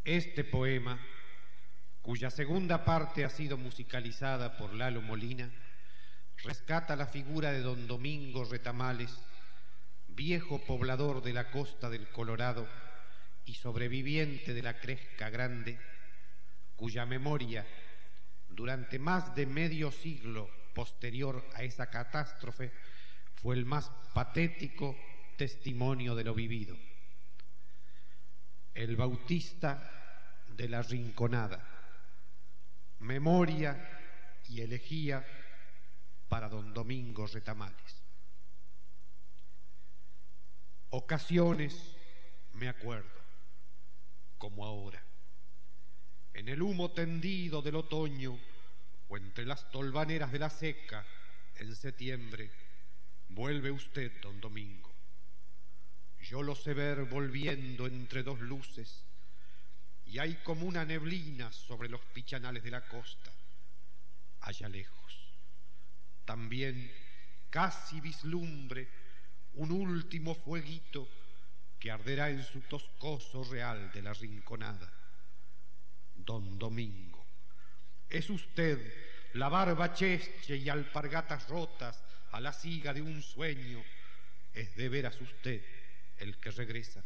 Este poema, cuya segunda parte ha sido musicalizada por Lalo Molina, rescata la figura de don Domingo Retamales, viejo poblador de la costa del Colorado y sobreviviente de la Cresca Grande, cuya memoria, durante más de medio siglo posterior a esa catástrofe, fue el más patético testimonio de lo vivido. El Bautista de la Rinconada, memoria y elegía para don Domingo Retamales. Ocasiones me acuerdo, como ahora, en el humo tendido del otoño o entre las tolvaneras de la seca, en septiembre, vuelve usted, don Domingo. Yo lo sé ver volviendo entre dos luces, y hay como una neblina sobre los pichanales de la costa, allá lejos. También casi vislumbre un último fueguito que arderá en su toscoso real de la Rinconada. Don Domingo, es usted la barba cheche y alpargatas rotas a la siga de un sueño, es de veras usted el que regresa.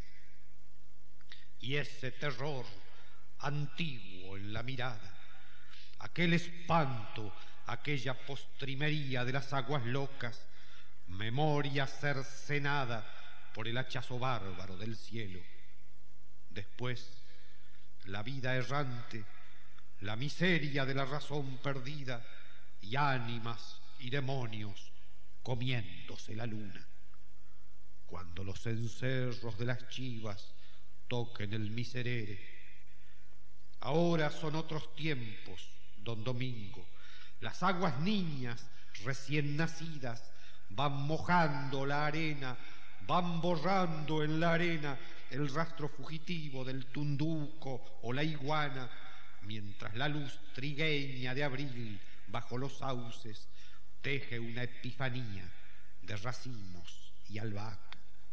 Y ese terror antiguo en la mirada, aquel espanto, aquella postrimería de las aguas locas, memoria cercenada por el hachazo bárbaro del cielo. Después, la vida errante, la miseria de la razón perdida y ánimas y demonios comiéndose la luna. Cuando los cencerros de las chivas toquen el miserere. Ahora son otros tiempos, don Domingo. Las aguas niñas recién nacidas van mojando la arena, van borrando en la arena el rastro fugitivo del tunduco o la iguana, mientras la luz trigueña de abril bajo los sauces teje una epifanía de racimos y albahaca.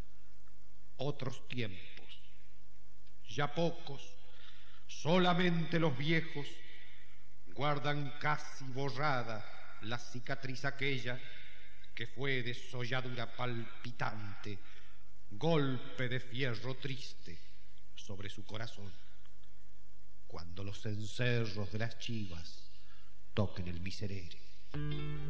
Otros tiempos, ya pocos, solamente los viejos guardan casi borrada la cicatriz aquella que fue desolladura palpitante, golpe de fierro triste sobre su corazón, cuando los cencerros de las chivas toquen el miserere.